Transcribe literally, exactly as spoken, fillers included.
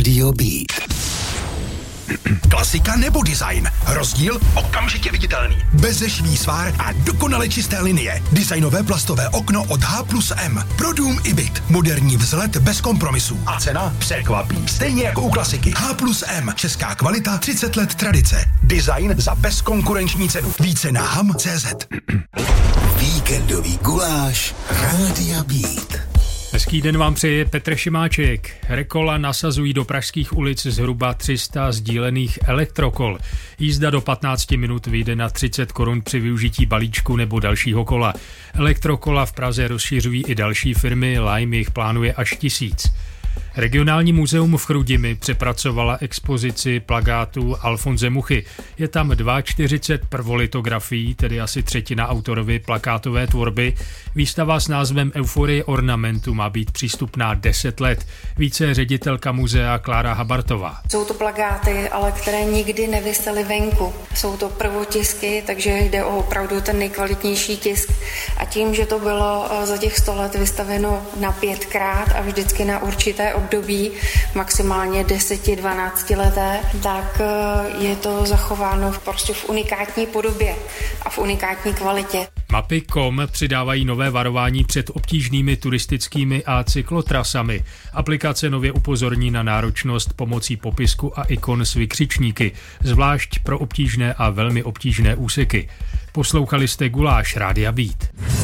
Rádio Beat. Klasika nebo design? Rozdíl okamžitě viditelný. Bezešvý svár a dokonale čisté linie. Designové plastové okno od H plus M. Pro dům i byt. Moderní vzhled bez kompromisů. A cena překvapí. Stejně jako u klasiky. H plus M. Česká kvalita, třicet let tradice. Design za bezkonkurenční cenu. Více na ham tečka cé zet. Víkendový guláš Rádia Beat. Hezký den vám přeje Petr Šimáček. Rekola nasazují do pražských ulic zhruba tři sta sdílených elektrokol. Jízda do patnáct minut vyjde na třicet korun při využití balíčku nebo dalšího kola. Elektrokola v Praze rozšiřují i další firmy, Lime jich plánuje až tisíc. Regionální muzeum v Chrudimi přepracovala expozici plakátů Alfonse Muchy. Je tam čtyřicet dva prvolitografií, tedy asi třetina autorovy plakátové tvorby. Výstava s názvem Euforie ornamentu má být přístupná deset let. Více ředitelka muzea Klára Habartová. Jsou to plakáty, ale které nikdy nevisely venku. Jsou to prvotisky, takže jde o opravdu ten nejkvalitnější tisk. A tím, že to bylo za těch sto let vystaveno na pětkrát a vždycky na určité období, maximálně deset dvanáct leté, tak je to zachováno prostě v unikátní podobě a v unikátní kvalitě. Mapy tečka com přidávají nové varování před obtížnými turistickými a cyklotrasami. Aplikace nově upozorní na náročnost pomocí popisku a ikon s vykřičníky, zvlášť pro obtížné a velmi obtížné úseky. Poslouchali jste Guláš Rádia Beat.